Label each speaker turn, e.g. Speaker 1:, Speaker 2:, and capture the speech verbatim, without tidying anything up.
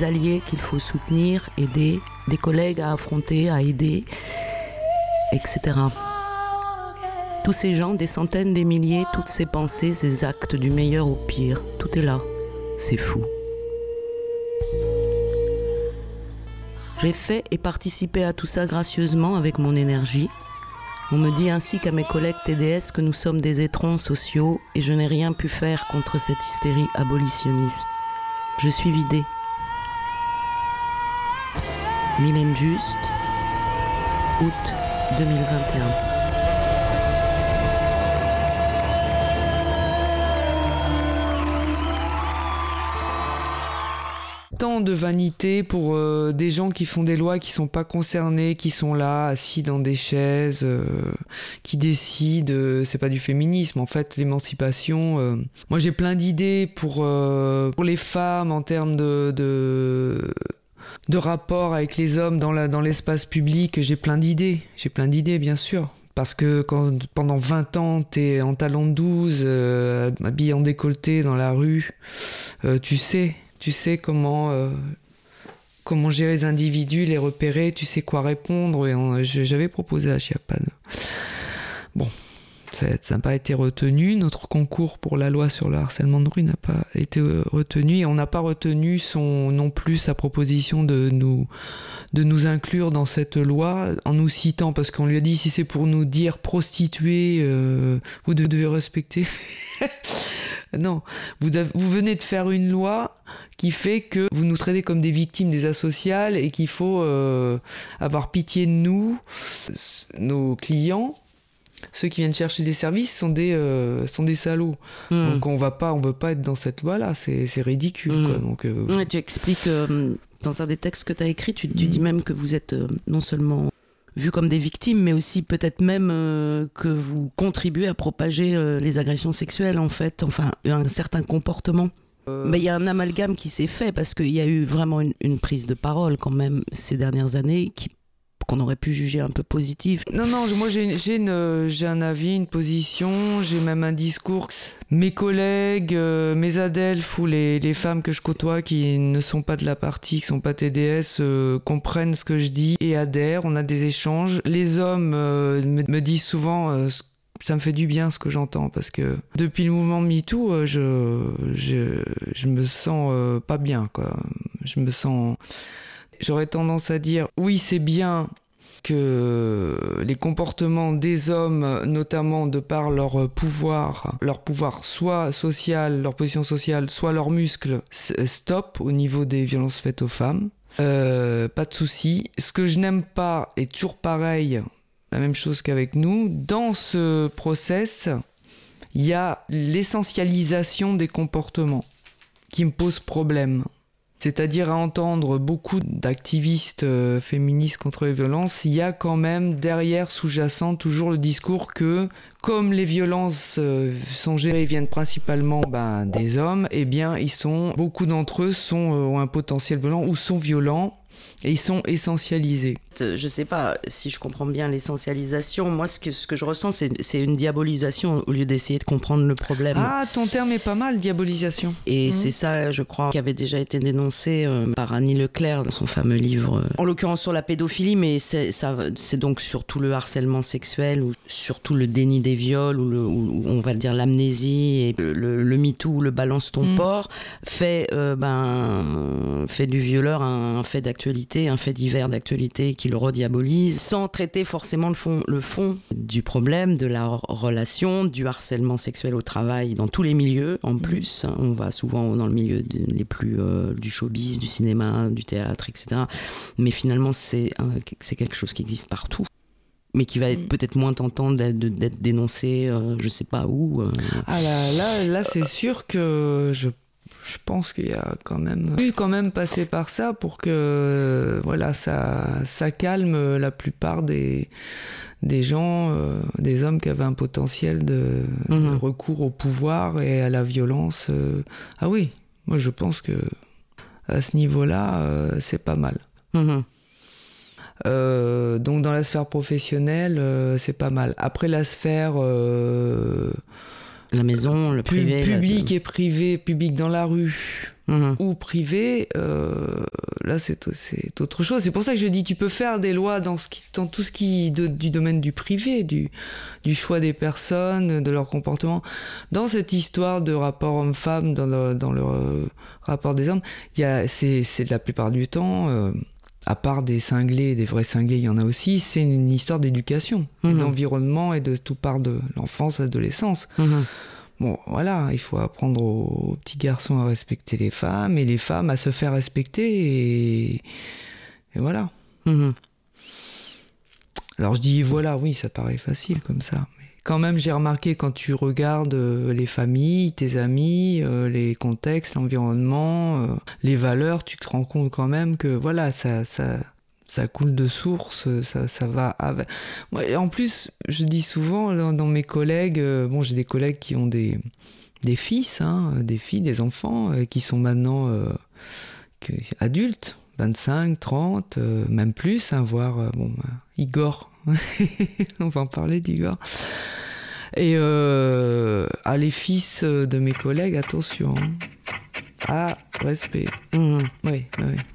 Speaker 1: des alliés qu'il faut soutenir, aider, des collègues à affronter, à aider, et cetera. Tous ces gens, des centaines, des milliers, toutes ces pensées, ces actes du meilleur au pire, tout est là. C'est fou. J'ai fait et participé à tout ça gracieusement avec mon énergie. On me dit ainsi qu'à mes collègues T D S que nous sommes des étrons sociaux et je n'ai rien pu faire contre cette hystérie abolitionniste. Je suis vidée. Mylène Juste, août deux mille vingt et un.
Speaker 2: Tant de vanité pour euh, des gens qui font des lois qui sont pas concernés, qui sont là assis dans des chaises, euh, qui décident. Euh, c'est pas du féminisme en fait, l'émancipation. Euh. Moi j'ai plein d'idées pour euh, pour les femmes en termes de, de de rapport avec les hommes dans la dans l'espace public. J'ai plein d'idées, j'ai plein d'idées bien sûr. Parce que quand pendant vingt ans, t'es en talons de douze, euh, habillé en décolleté dans la rue, euh, tu sais. Tu sais comment, euh, comment gérer les individus, les repérer, tu sais quoi répondre. Et on, j'avais proposé à Chiapane. Bon, ça n'a pas été retenu. Notre concours pour la loi sur le harcèlement de rue n'a pas été retenu. Et on n'a pas retenu son, non plus sa proposition de nous, de nous inclure dans cette loi en nous citant. Parce qu'on lui a dit, si c'est pour nous dire prostituées, euh, vous devez respecter... Non, vous, vous venez de faire une loi qui fait que vous nous traitez comme des victimes des asociales et qu'il faut euh, avoir pitié de nous. Nos clients, ceux qui viennent chercher des services, sont des, euh, sont des salauds. Mmh. Donc on va pas, on veut pas être dans cette loi-là, c'est, c'est ridicule. Mmh. Quoi. Donc, euh...
Speaker 1: ouais, tu expliques, euh, dans un des textes que tu as écrit, tu, tu mmh. dis même que vous êtes euh, non seulement... vus comme des victimes, mais aussi peut-être même euh, que vous contribuez à propager euh, les agressions sexuelles, en fait, enfin, un certain comportement. Euh... Mais il y a un amalgame qui s'est fait, parce qu'il y a eu vraiment une, une prise de parole, quand même, ces dernières années, qui, qu'on aurait pu juger un peu positive.
Speaker 2: Non, non, moi j'ai, j'ai, une, j'ai un avis, une position, j'ai même un discours. Mes collègues, euh, mes adelphes ou les, les femmes que je côtoie qui ne sont pas de la partie, qui ne sont pas T D S, euh, comprennent ce que je dis et adhèrent, on a des échanges. Les hommes euh, me, me disent souvent... Euh, ça me fait du bien ce que j'entends parce que depuis le mouvement MeToo, euh, je, je, je me sens euh, pas bien, quoi. Je me sens... J'aurais tendance à dire, oui, c'est bien que les comportements des hommes, notamment de par leur pouvoir, leur pouvoir soit social, leur position sociale, soit leurs muscles, stop au niveau des violences faites aux femmes. Euh, pas de souci. Ce que je n'aime pas est toujours pareil, la même chose qu'avec nous. Dans ce process, il y a l'essentialisation des comportements qui me pose problème. C'est-à-dire à entendre beaucoup d'activistes euh, féministes contre les violences, il y a quand même derrière sous-jacent toujours le discours que comme les violences euh, sont gérées et viennent principalement ben, des hommes, eh bien ils sont, beaucoup d'entre eux sont, euh, ont un potentiel violent ou sont violents et ils sont essentialisés.
Speaker 1: Je sais pas si je comprends bien l'essentialisation. Moi, ce que, ce que je ressens, c'est, c'est une diabolisation au lieu d'essayer de comprendre le problème.
Speaker 2: Ah, ton terme est pas mal, diabolisation.
Speaker 1: Et mmh. c'est ça, je crois, qui avait déjà été dénoncé euh, par Annie Leclerc dans son fameux livre, euh, en l'occurrence sur la pédophilie, mais c'est, ça, c'est donc surtout le harcèlement sexuel ou surtout le déni des viols ou, le, ou on va dire l'amnésie et le, le, le MeToo, le balance ton mmh. porc, fait, euh, ben, fait du violeur un, un fait d'actualité, un fait divers d'actualité qui le rediabolise, sans traiter forcément le fond, le fond du problème, de la relation, du harcèlement sexuel au travail, dans tous les milieux, en plus. On va souvent dans le milieu de, les plus, euh, du showbiz, du cinéma, du théâtre, et cetera. Mais finalement, c'est, euh, c'est quelque chose qui existe partout, mais qui va être peut-être moins tentant d'être, d'être dénoncé, euh, je sais pas où. Euh...
Speaker 2: Ah là, là, là, c'est sûr que je Je pense qu'il y a quand même pu quand même passer par ça pour que voilà, ça, ça calme la plupart des, des gens, euh, des hommes qui avaient un potentiel de, mmh. de recours au pouvoir et à la violence. Euh. Ah oui, moi je pense que à ce niveau-là, euh, c'est pas mal. Mmh. Euh, donc dans la sphère professionnelle, euh, c'est pas mal. Après la sphère... Euh,
Speaker 1: La maison, le privé...
Speaker 2: Public la... et privé, public dans la rue, mmh. mmh. ou privé, euh, là c'est, c'est autre chose. C'est pour ça que je dis, tu peux faire des lois dans, ce qui, dans tout ce qui de, du domaine du privé, du, du choix des personnes, de leur comportement. Dans cette histoire de rapport homme-femme, dans le, dans le euh, rapport des hommes, y a, c'est, c'est de la plupart du temps... Euh, à part des cinglés, des vrais cinglés, il y en a aussi, c'est une histoire d'éducation, mmh. d'environnement et de tout part de l'enfance, l'adolescence. Mmh. Bon, voilà, il faut apprendre aux petits garçons à respecter les femmes et les femmes à se faire respecter et, et voilà. Mmh. Alors je dis voilà, oui, ça paraît facile comme ça. Mais quand même, j'ai remarqué quand tu regardes euh, les familles, tes amis, euh, les contextes, l'environnement, euh, les valeurs, tu te rends compte quand même que voilà, ça, ça, ça coule de source, ça, ça va. Avec... Ouais, en plus, je dis souvent dans, dans mes collègues, euh, bon, j'ai des collègues qui ont des, des fils, hein, des filles, des enfants, euh, qui sont maintenant euh, que, adultes, vingt-cinq, trente, euh, même plus, hein, voire, euh, bon, euh, Igor. On va en parler d'Igor. Et euh, à les fils de mes collègues, attention. Ah, respect. Mmh. Oui, oui.